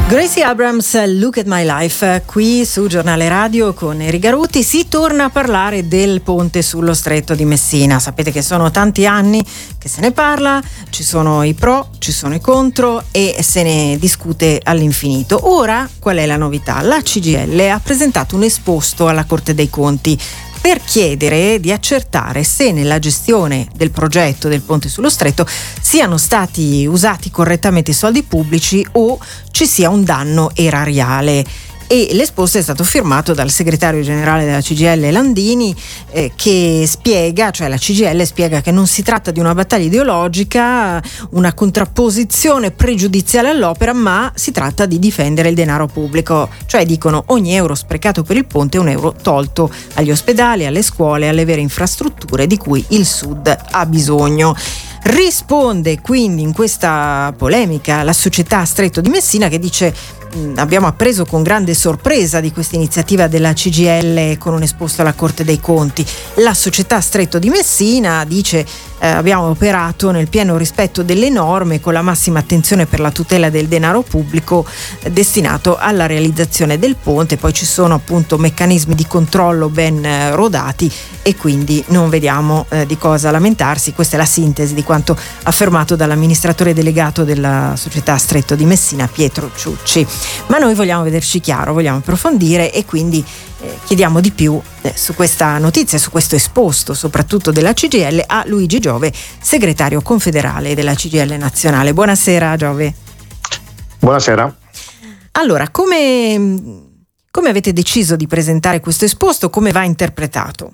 Gracie Abrams, Look at My Life, qui su Giornale Radio con Erika Rutti. Si torna a parlare del ponte sullo Stretto di Messina. Sapete che sono tanti anni che se ne parla, ci sono i pro, ci sono i contro e se ne discute all'infinito. Ora, qual è la novità? La CGIL ha presentato un esposto alla Corte dei Conti per chiedere di accertare se nella gestione del progetto del ponte sullo Stretto siano stati usati correttamente i soldi pubblici o ci sia un danno erariale. E l'esposto è stato firmato dal segretario generale della CGIL Landini, che spiega, cioè la CGIL spiega che non si tratta di una battaglia ideologica, una contrapposizione pregiudiziale all'opera, ma si tratta di difendere il denaro pubblico. Cioè dicono ogni euro sprecato per il ponte è un euro tolto agli ospedali, alle scuole, alle vere infrastrutture di cui il Sud ha bisogno. Risponde quindi in questa polemica la società Stretto di Messina, che dice: abbiamo appreso con grande sorpresa di questa iniziativa della CGIL con un esposto alla Corte dei Conti. La società Stretto di Messina dice: abbiamo operato nel pieno rispetto delle norme con la massima attenzione per la tutela del denaro pubblico destinato alla realizzazione del ponte. Poi ci sono appunto meccanismi di controllo ben rodati e quindi non vediamo di cosa lamentarsi. Questa è la sintesi di quanto affermato dall'amministratore delegato della società Stretto di Messina, Pietro Ciucci. Ma noi vogliamo vederci chiaro, vogliamo approfondire e quindi chiediamo di più su questa notizia, su questo esposto soprattutto della CGIL, a Luigi Giove, segretario confederale della CGIL nazionale. Buonasera Giove. Buonasera. Allora, come avete deciso di presentare questo esposto? Come va interpretato?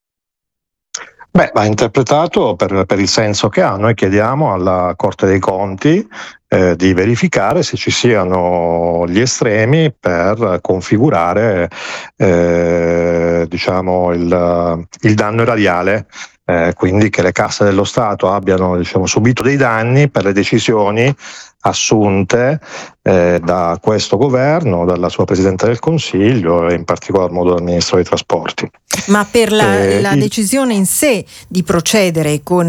Va interpretato per il senso che ha. Noi chiediamo alla Corte dei Conti di verificare se ci siano gli estremi per configurare diciamo il danno erariale, quindi che le casse dello Stato abbiano subito dei danni per le decisioni assunte da questo governo, dalla sua Presidente del Consiglio e in particolar modo dal Ministro dei Trasporti. Ma per la decisione in sé di procedere con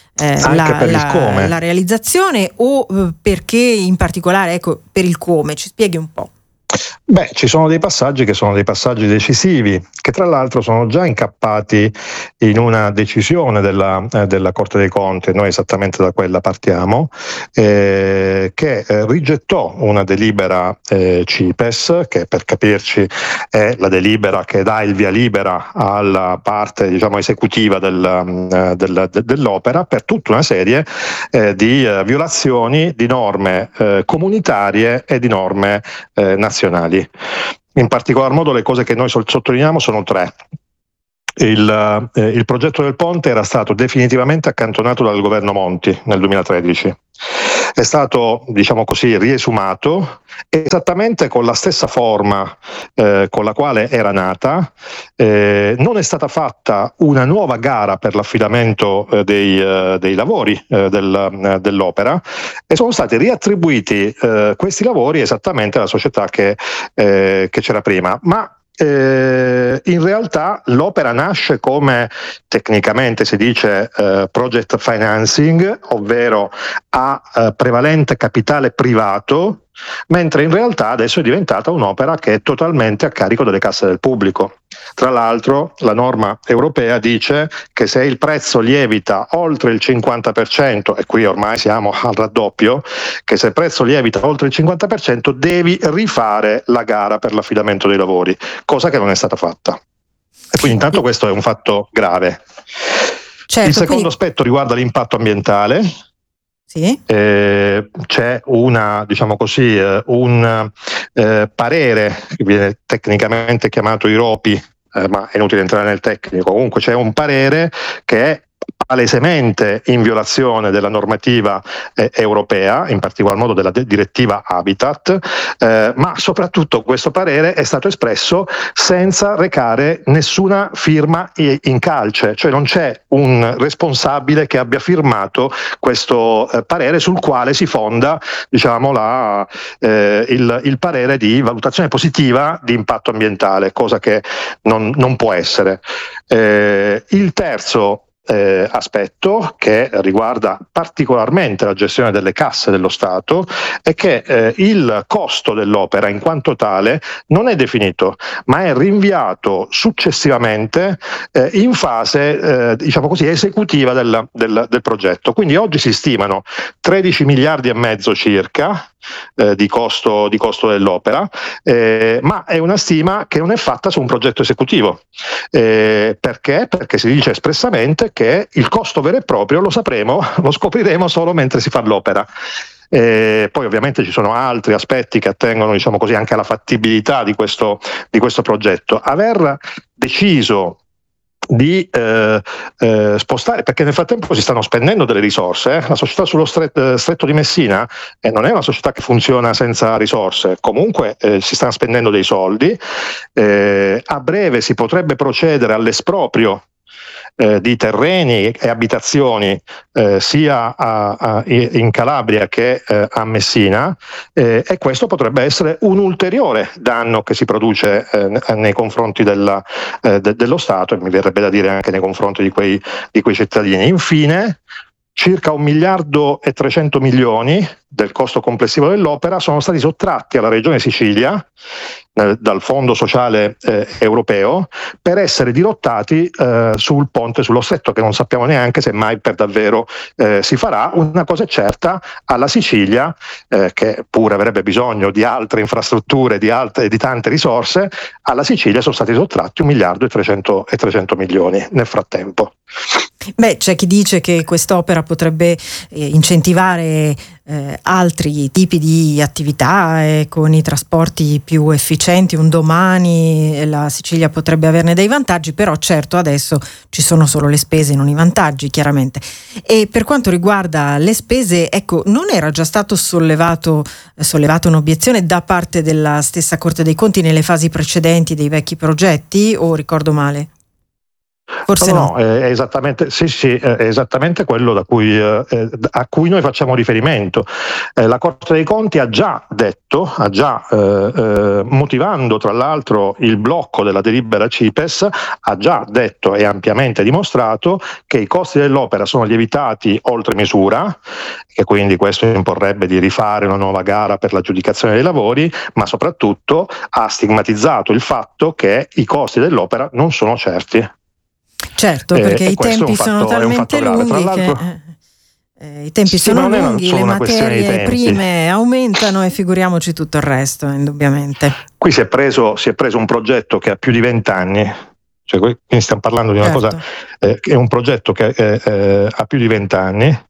la realizzazione o perché in particolare per il come? Ci spieghi un po'. Ci sono dei passaggi che sono dei passaggi decisivi, che tra l'altro sono già incappati in una decisione della Corte dei Conti, noi esattamente da quella partiamo, che rigettò una delibera CIPES, che per capirci è la delibera che dà il via libera alla parte esecutiva dell'opera per tutta una serie di violazioni di norme comunitarie e di norme nazionali. In particolar modo le cose che noi sottolineiamo sono tre. Il progetto del ponte era stato definitivamente accantonato dal governo Monti nel 2013. È stato, riesumato esattamente con la stessa forma con la quale era nata. Non è stata fatta una nuova gara per l'affidamento dei lavori dell'opera e sono stati riattribuiti questi lavori esattamente alla società che c'era prima. Ma in realtà l'opera nasce come, tecnicamente si dice, project financing, ovvero a prevalente capitale privato, mentre in realtà adesso è diventata un'opera che è totalmente a carico delle casse del pubblico. Tra l'altro la norma europea dice che se il prezzo lievita oltre il 50%, e qui ormai siamo al raddoppio, che se il prezzo lievita oltre il 50% devi rifare la gara per l'affidamento dei lavori, cosa che non è stata fatta. E quindi intanto questo è un fatto grave. Certo, il secondo aspetto riguarda l'impatto ambientale. Sì. C'è un parere che viene tecnicamente chiamato IROPI, ma è inutile entrare nel tecnico. Comunque c'è un parere che è palesemente in violazione della normativa europea, in particolar modo della direttiva Habitat, ma soprattutto questo parere è stato espresso senza recare nessuna firma in calce, cioè non c'è un responsabile che abbia firmato questo parere sul quale si fonda il parere di valutazione positiva di impatto ambientale, cosa che non può essere. Il terzo aspetto che riguarda particolarmente la gestione delle casse dello Stato è che il costo dell'opera in quanto tale non è definito, ma è rinviato successivamente in fase diciamo così esecutiva del progetto. Quindi oggi si stimano 13 miliardi e mezzo circa di costo dell'opera, ma è una stima che non è fatta su un progetto esecutivo. Perché? Perché si dice espressamente che il costo vero e proprio lo scopriremo solo mentre si fa l'opera. Poi ovviamente ci sono altri aspetti che attengono, diciamo così, anche alla fattibilità di questo progetto. Aver deciso di spostare, perché nel frattempo si stanno spendendo delle risorse. La società sullo stretto di Messina non è una società che funziona senza risorse, comunque si stanno spendendo dei soldi. A breve si potrebbe procedere all'esproprio di terreni e abitazioni sia in Calabria che a Messina, e questo potrebbe essere un ulteriore danno che si produce nei confronti dello Stato, e mi verrebbe da dire anche nei confronti di quei cittadini. Infine, circa 1 miliardo e 300 milioni del costo complessivo dell'opera sono stati sottratti alla Regione Sicilia dal Fondo Sociale Europeo per essere dirottati sul ponte sullo Stretto, che non sappiamo neanche se mai per davvero si farà. Una cosa è certa: alla Sicilia, che pure avrebbe bisogno di altre infrastrutture, di tante risorse, alla Sicilia sono stati sottratti 1 miliardo e 300 milioni nel frattempo. Beh, c'è chi dice che quest'opera potrebbe incentivare altri tipi di attività con i trasporti più efficienti. Un domani la Sicilia potrebbe averne dei vantaggi, però certo adesso ci sono solo le spese, non i vantaggi, chiaramente. E per quanto riguarda le spese, ecco, non era già stato sollevata un'obiezione da parte della stessa Corte dei Conti nelle fasi precedenti dei vecchi progetti, o ricordo male? Forse no. È esattamente, è esattamente quello a cui noi facciamo riferimento. La Corte dei Conti ha già detto, motivando tra l'altro il blocco della delibera CIPES, ha già detto e ampiamente dimostrato che i costi dell'opera sono lievitati oltre misura, e quindi questo imporrebbe di rifare una nuova gara per l'aggiudicazione dei lavori, ma soprattutto ha stigmatizzato il fatto che i costi dell'opera non sono certi. Certo, perché i tempi sono talmente lunghi i tempi sono lunghi, le materie prime aumentano e figuriamoci tutto il resto, indubbiamente. Qui si è preso un progetto che ha più di 20 anni, cioè quindi stiamo parlando di una cosa che è un progetto che ha più di 20 anni.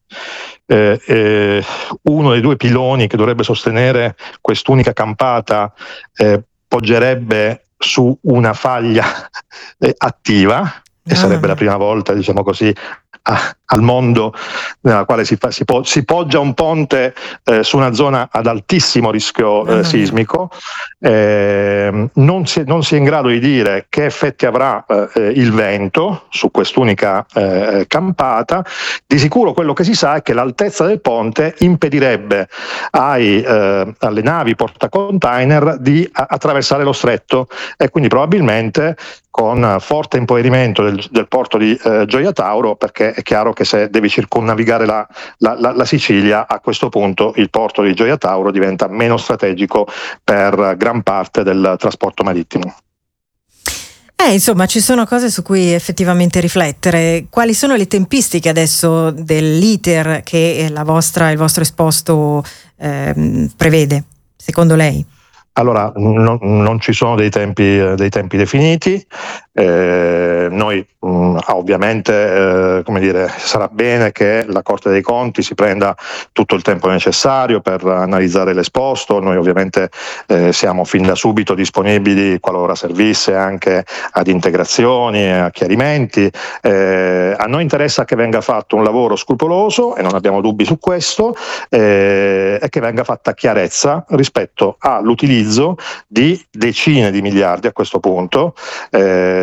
Uno dei 2 piloni che dovrebbe sostenere quest'unica campata poggerebbe su una faglia attiva, e sarebbe la prima volta, diciamo così, al mondo nella quale si poggia un ponte su una zona ad altissimo rischio sismico. Non si è in grado di dire che effetti avrà il vento su quest'unica campata. Di sicuro quello che si sa è che l'altezza del ponte impedirebbe alle navi portacontainer di attraversare lo stretto, e quindi probabilmente con forte impoverimento del porto di Gioia Tauro, perché è chiaro che se devi circumnavigare la Sicilia, a questo punto il porto di Gioia Tauro diventa meno strategico per gran parte del trasporto marittimo. Insomma, ci sono cose su cui effettivamente riflettere. Quali sono le tempistiche adesso dell'iter che il vostro esposto prevede, secondo lei? Allora, non ci sono dei tempi definiti. Noi ovviamente sarà bene che la Corte dei Conti si prenda tutto il tempo necessario per analizzare l'esposto. Noi ovviamente siamo fin da subito disponibili, qualora servisse, anche ad integrazioni e a chiarimenti. A noi interessa che venga fatto un lavoro scrupoloso, e non abbiamo dubbi su questo, e che venga fatta chiarezza rispetto all'utilizzo di decine di miliardi a questo punto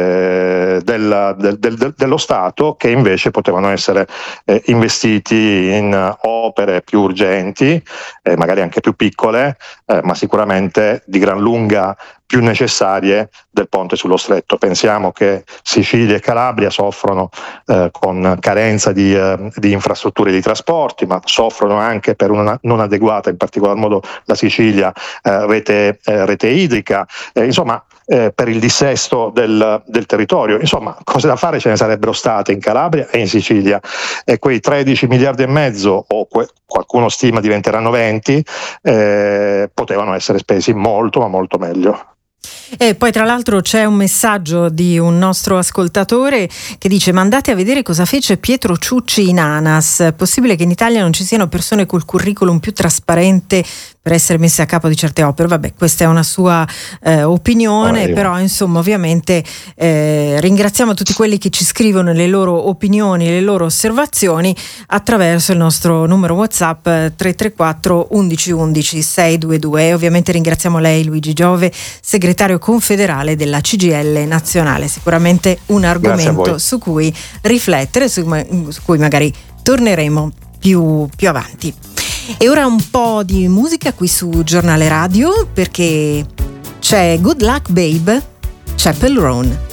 dello Stato, che invece potevano essere investiti in opere più urgenti, magari anche più piccole, ma sicuramente di gran lunga più necessarie del ponte sullo stretto. Pensiamo che Sicilia e Calabria soffrono con carenza di infrastrutture di trasporti, ma soffrono anche per una non adeguata, in particolar modo la Sicilia, rete idrica, insomma per il dissesto del territorio. Insomma, cose da fare ce ne sarebbero state in Calabria e in Sicilia, e quei 13 miliardi e mezzo, o qualcuno stima diventeranno 20, potevano essere spesi molto ma molto meglio. E poi tra l'altro c'è un messaggio di un nostro ascoltatore che dice: ma andate a vedere cosa fece Pietro Ciucci in ANAS, possibile che in Italia non ci siano persone col curriculum più trasparente per essere messe a capo di certe opere? Vabbè, questa è una sua opinione, però insomma ovviamente ringraziamo tutti quelli che ci scrivono le loro opinioni, le loro osservazioni attraverso il nostro numero WhatsApp 334 11 11 622, e ovviamente ringraziamo lei, Luigi Giove, segretario confederale della CGIL nazionale. Sicuramente un argomento su cui riflettere, su cui magari torneremo più avanti. E ora un po' di musica qui su Giornale Radio, perché c'è Good Luck Babe, Chapel Roan.